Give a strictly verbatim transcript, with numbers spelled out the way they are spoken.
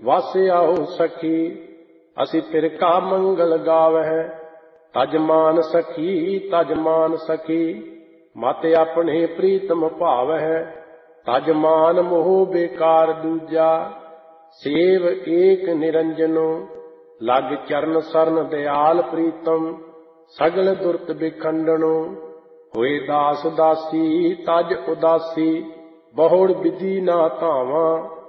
ਵਸ ਆਓ ਸਖੀ ਅਸੀਂ ਤਿਰ ਕਾ ਮੰਗਲ ਗਾਵਹਿ। ਤਜ ਮਾਨ ਸਖੀ ਤਜ ਮਾਨ ਸਖੀ ਮਤ ਆਪਣੇ ਪ੍ਰੀਤਮ ਭਾਵਹਿ। ਤਜ ਮਾਨ ਮੋਹ ਬੇਕਾਰ ਦੂਜਾ ਸੇਵ ਏਕ ਨਿਰੰਜਨੋ। ਲਗ ਚਰਨ ਸਰਨ ਦਿਆਲ ਪ੍ਰੀਤਮ ਸਗਲ ਦੁਰਤ ਬਿਖੰਡਨੋ। ਹੋਏ ਦਾਸ ਦਾਸੀ ਤਜ ਉਦਾਸੀ ਬਹੁੜ ਵਿਧੀ ਨਾ ਧਾਵਾਂ।